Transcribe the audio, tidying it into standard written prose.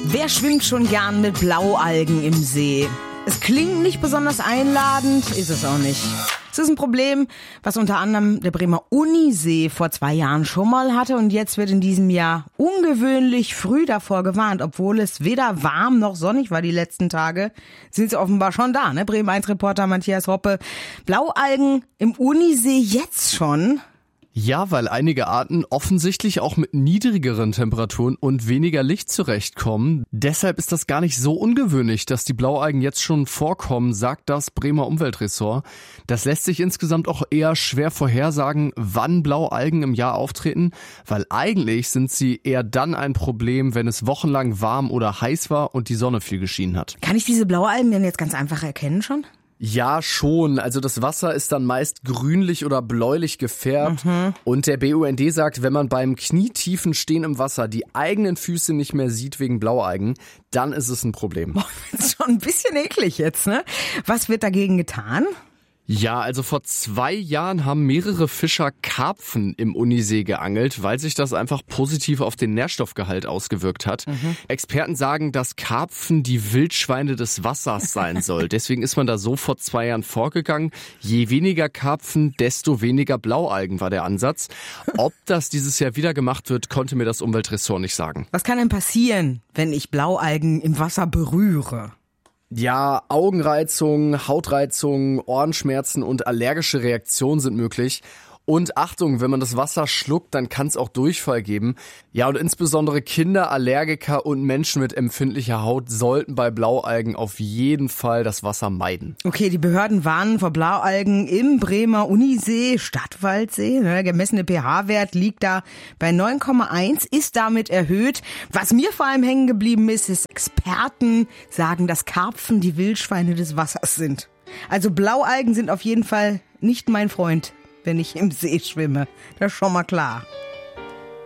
Wer schwimmt schon gern mit Blaualgen im See? Es klingt nicht besonders einladend, ist es auch nicht. Es ist ein Problem, was unter anderem der Bremer Unisee vor 2 Jahren schon mal hatte und jetzt wird in diesem Jahr ungewöhnlich früh davor gewarnt. Obwohl es weder warm noch sonnig war die letzten Tage, sind sie offenbar schon da, ne? Bremen 1 Reporter Matthias Hoppe. Blaualgen im Unisee jetzt schon? Ja, weil einige Arten offensichtlich auch mit niedrigeren Temperaturen und weniger Licht zurechtkommen. Deshalb ist das gar nicht so ungewöhnlich, dass die Blaualgen jetzt schon vorkommen, sagt das Bremer Umweltressort. Das lässt sich insgesamt auch eher schwer vorhersagen, wann Blaualgen im Jahr auftreten, weil eigentlich sind sie eher dann ein Problem, wenn es wochenlang warm oder heiß war und die Sonne viel geschienen hat. Kann ich diese Blaualgen denn jetzt ganz einfach erkennen schon? Ja, schon. Also das Wasser ist dann meist grünlich oder bläulich gefärbt. Und der BUND sagt, wenn man beim knietiefen Stehen im Wasser die eigenen Füße nicht mehr sieht wegen Blaualgen, dann ist es ein Problem. Boah, das ist schon ein bisschen eklig jetzt, ne? Was wird dagegen getan? Ja, also vor 2 Jahren haben mehrere Fischer Karpfen im Unisee geangelt, weil sich das einfach positiv auf den Nährstoffgehalt ausgewirkt hat. Experten sagen, dass Karpfen die Wildschweine des Wassers sein soll. Deswegen ist man da so vor 2 Jahren vorgegangen. Je weniger Karpfen, desto weniger Blaualgen war der Ansatz. Ob das dieses Jahr wieder gemacht wird, konnte mir das Umweltressort nicht sagen. Was kann denn passieren, wenn ich Blaualgen im Wasser berühre? Ja, Augenreizungen, Hautreizungen, Ohrenschmerzen und allergische Reaktionen sind möglich. Und Achtung, wenn man das Wasser schluckt, dann kann es auch Durchfall geben. Ja, und insbesondere Kinder, Allergiker und Menschen mit empfindlicher Haut sollten bei Blaualgen auf jeden Fall das Wasser meiden. Okay, die Behörden warnen vor Blaualgen im Bremer Unisee, Stadtwaldsee. Der gemessene pH-Wert liegt da bei 9,1, ist damit erhöht. Was mir vor allem hängen geblieben ist, Experten sagen, dass Karpfen die Wildschweine des Wassers sind. Also Blaualgen sind auf jeden Fall nicht mein Freund, wenn ich im See schwimme. Das ist schon mal klar.